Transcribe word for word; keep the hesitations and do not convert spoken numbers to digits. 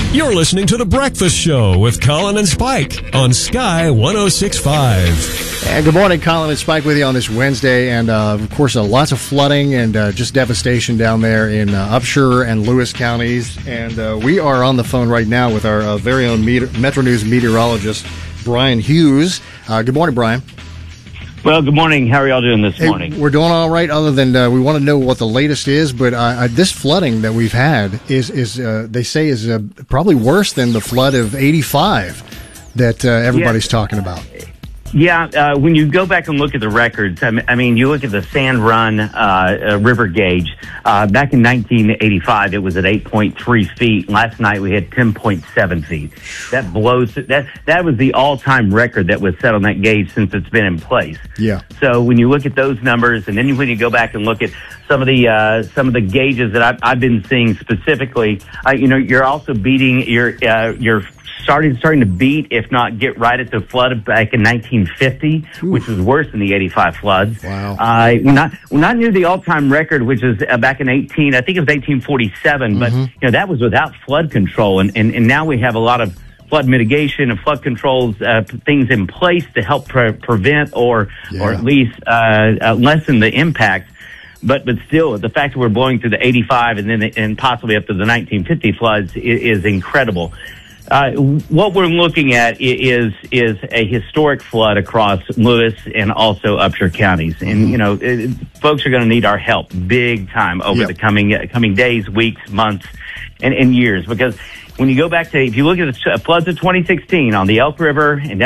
You're listening to The Breakfast Show with Colin and Spike on Sky one oh six point five. And good morning, Colin and Spike with you on this Wednesday. And, uh, of course, uh, lots of flooding and uh, just devastation down there in uh, Upshur and Lewis counties. And uh, we are on the phone right now with our uh, very own meteor- Metro News meteorologist, Brian Hughes. Uh, good morning, Brian. Well, good morning. How are y'all doing this hey, morning? We're doing all right, other than uh, we want to know what the latest is. But uh, uh, this flooding that we've had is, is uh, they say, is uh, probably worse than the flood of eighty-five that uh, everybody's yeah. talking about. Yeah, uh, when you go back and look at the records, I mean, you look at the Sand Run uh, uh, river gauge. Uh, back in nineteen eighty-five, it was at eight point three feet. Last night, we had ten point seven feet. That blows. That that was the all-time record that was set on that gauge since it's been in place. Yeah. So when you look at those numbers, and then when you go back and look at some of the uh, some of the gauges that I've, I've been seeing specifically, uh, you know, you're also beating your uh, your. Starting, starting to beat, if not get right at the flood back in nineteen fifty, Oof. Which was worse than the eighty-five floods. Wow. Uh, we're not, we're not near the all-time record, which is uh, back in eighteen, I think it was eighteen forty-seven, mm-hmm. but, you know, that was without flood control. And, and, and now we have a lot of flood mitigation and flood controls, uh, things in place to help pre- prevent or, yeah. or at least, uh, uh, lessen the impact. But but still, the fact that we're blowing through the eighty-five and then, and possibly up to the nineteen fifty floods is, is incredible. Uh, what we're looking at is is a historic flood across Lewis and also Upshur counties, and you know, it, folks are going to need our help big time over yep. the coming uh, coming days, weeks, months, and, and years. Because when you go back to, if you look at the floods of twenty sixteen on the Elk River and down